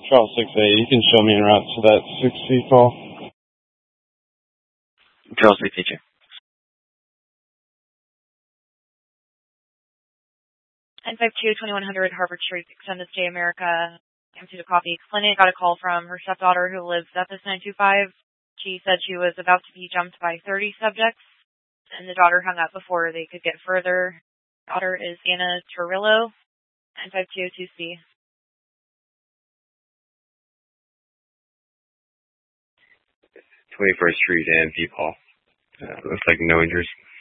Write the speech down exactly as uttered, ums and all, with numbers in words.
Charles six A, you can show me en route to that six feet call. Charles six A, check. nine five two, twenty-one hundred Harvard Street, Extended Stay America. M two to copy. Clinic got a call from her stepdaughter who lives at this nine two five. She said she was about to be jumped by thirty subjects, and the daughter hung up before they could get further. Daughter is Anna Torillo, nine five two, two C. twenty-first Street and Peep Hall. Uh, looks like no injuries.